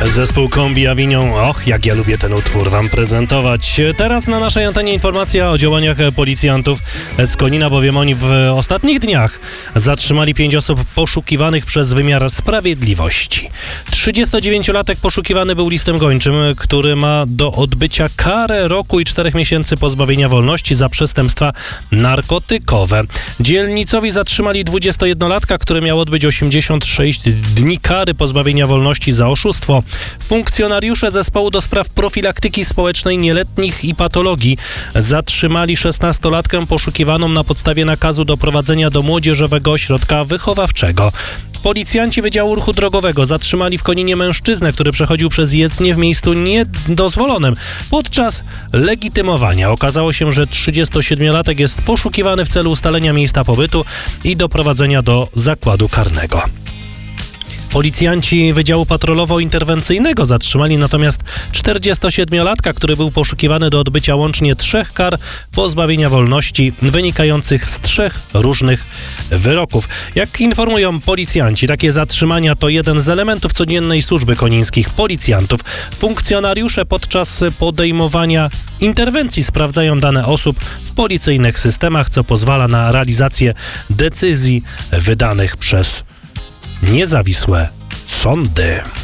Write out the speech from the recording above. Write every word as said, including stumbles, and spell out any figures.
Zespół Kombi Avignon. Och, jak ja lubię ten utwór wam prezentować. Teraz na naszej antenie informacja o działaniach policjantów z Konina, bowiem oni w ostatnich dniach zatrzymali pięć osób poszukiwanych przez wymiar sprawiedliwości. trzydziestodziewięciolatek poszukiwany był listem gończym, który ma do odbycia karę roku i czterech miesięcy pozbawienia wolności za przestępstwa narkotykowe. Dzielnicowi zatrzymali dwudziestojednolatka, który miał odbyć osiemdziesiąt sześć dni kary pozbawienia wolności za oszustwo. Funkcjonariusze zespołu do spraw profilaktyki społecznej nieletnich i patologii zatrzymali szesnastolatkę poszukiwaną na podstawie nakazu do prowadzenia do młodzieżowego ośrodka wychowawczego. Policjanci Wydziału Ruchu Drogowego zatrzymali w Koninie mężczyznę, który przechodził przez jezdnię w miejscu niedozwolonym. Podczas legitymowania okazało się, że trzydziestosiedmiolatek jest poszukiwany w celu ustalenia miejsca pobytu i doprowadzenia do zakładu karnego. Policjanci Wydziału Patrolowo-Interwencyjnego zatrzymali natomiast czterdziestosiedmiolatka, który był poszukiwany do odbycia łącznie trzech kar pozbawienia wolności wynikających z trzech różnych wyroków. Jak informują policjanci, takie zatrzymania to jeden z elementów codziennej służby konińskich policjantów. Funkcjonariusze podczas podejmowania interwencji sprawdzają dane osób w policyjnych systemach, co pozwala na realizację decyzji wydanych przez niezawisłe sądy.